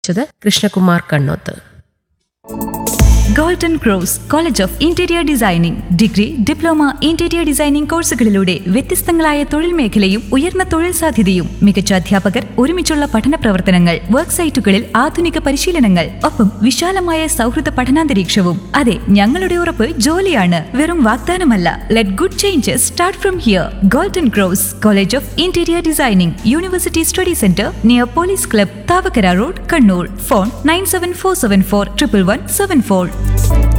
Krishnakumar Kannoth. Golden cross college of interior designing degree, diploma, interior designing കോഴ്സുകളിലൂടെ വ്യത്യസ്തങ്ങളായ തൊഴിൽ മേഖലയും ഉയർന്ന തൊഴിൽ സാധ്യതയും, മികച്ച അധ്യാപകർ, ഒരുമിച്ചുള്ള പഠന പ്രവർത്തനങ്ങൾ, വർക്ക് സൈറ്റുകളിൽ ആധുനിക പരിശീലനങ്ങൾ, ഒപ്പം വിശാലമായ സൗഹൃദ പഠനാന്തരീക്ഷവും. അതെ, ഞങ്ങളുടെ ഉറപ്പ് ജോലിയാണ്, വെറും വാഗ്ദാനമല്ല. Let good changes start from here. Golden cross college of interior designing, university study centre near police club, Thavakkara road, Kannur. Phone 9747411174.